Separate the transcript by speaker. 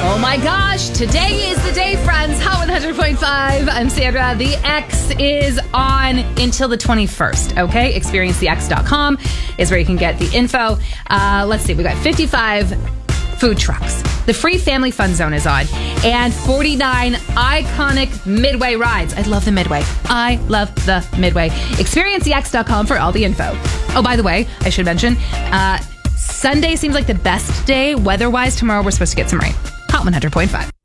Speaker 1: Oh my gosh, today is the day, friends. Hot 100.5. I'm Sandra. The X is on until the 21st, okay? ExperienceTheX.com is where you can get the info. Let's see, we got 55 food trucks. The free family fun zone is on. And 49 iconic Midway rides. I love the Midway. I love the Midway. ExperienceTheX.com for all the info. Oh, by the way, I should mention, Sunday seems like the best day weather-wise. Tomorrow we're supposed to get some rain. Hot 100.5.